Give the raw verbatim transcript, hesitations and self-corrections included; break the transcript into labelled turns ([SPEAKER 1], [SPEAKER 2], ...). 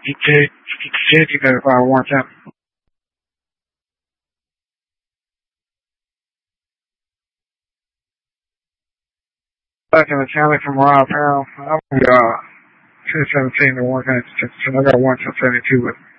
[SPEAKER 1] He said, he said you got about one time. Back in the county from Rob Harrell. I'm uh, two seventeen to one ninety-six. I got one till seventy-two with